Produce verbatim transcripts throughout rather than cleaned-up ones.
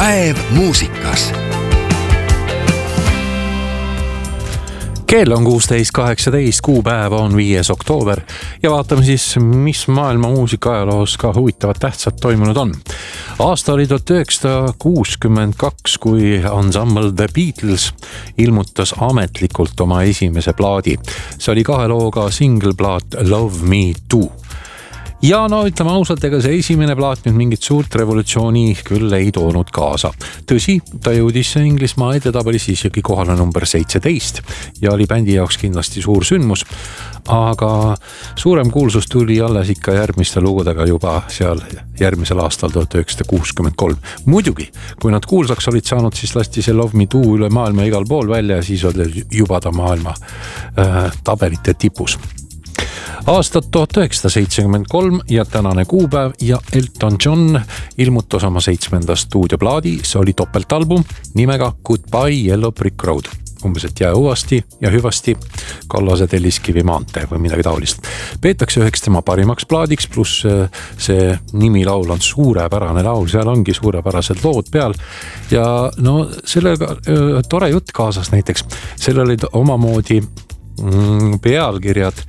Päev muusikas. Kell on kuusteist kaheksateist, kuupäev on viies oktoober ja vaatame siis, mis maailma muusika ajaloos ka huvitavat tähtsat toimunud on. Aasta oli tuhat üheksasada kuuskümmend kaks, kui ansambel The Beatles ilmutas ametlikult oma esimese plaadi. See oli kahe looga single-plaat Love Me Too. Ja no ütleme ausalt, ega see esimene plaat nüüd mingit suurt revolutsiooni küll ei toonud kaasa. Tõsi, ta jõudis Inglismaa edetabelis isegi kohale number seitseteist ja oli bändi jaoks kindlasti suur sündmus, aga suurem kuulsus tuli alles ikka järgmiste lugudega juba seal järgmisel aastal tuhat üheksasada kuuskümmend kolm. Muidugi, kui nad kuulsaks olid saanud, siis lasti see Love Me Too üle maailma igal pool välja ja siis oli juba ta maailma äh, tabelite tipus. Aastat tuhat üheksasada seitsekümmend kolm ja tänane kuupäev ja Elton John ilmutas oma seitsmenda stuudioplaadi. See oli topeltalbum nimega Goodbye Yellow Brick Road. Umbes, et jää uuesti ja hüvasti Kallase Telliskivi maantee või midagi taolist. Peetakse üheks tema parimaks plaadiks, pluss see nimilaul on suurepärane laul, seal ongi suurepärased lood peal. Ja no sellega tore jutt kaasas näiteks. Seal olid omamoodi pealkirjad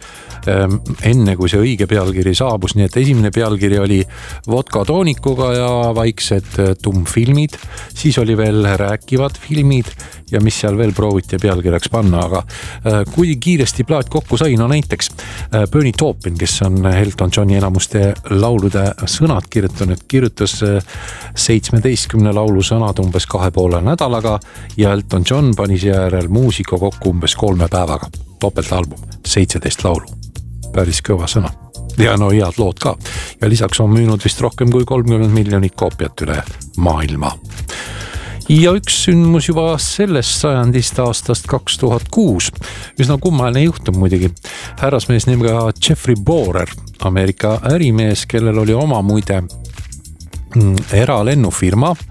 enne kui see õige pealkiri saabus, nii et esimene pealkiri oli vodka toonikuga ja vaiksed tummfilmid, siis oli veel rääkivad filmid ja mis seal veel prooviti pealkirjaks panna, aga kui kiiresti plaat kokku sai, no näiteks Bernie Taupin, kes on Elton Johni enamuste laulude sõnad kirjutanud, kirjutas seitsmeteistkümne laulu sõnad umbes kahe poole nädalaga ja Elton John pani seejärel muusika kokku umbes kolme päevaga. Topeltalbum, seitseteist laulu. Päris kõva sõna. Ja no head lood ka. Ja lisaks on müünud vist rohkem kui kolmkümmend miljonit koopiat üle maailma. Ja üks sündmus juba sellest sajandist aastast kaks tuhat kuus. Üsna kummaline juhtum muidugi. Härrasmees nimega Jeffrey Borer, Ameerika ärimees, kellel oli oma muide eralennufirma